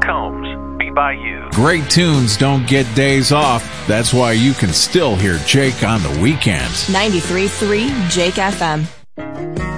Combs, Be By You. Great tunes don't get days off. That's why you can still hear Jake on the weekends. 93.3 Jake FM.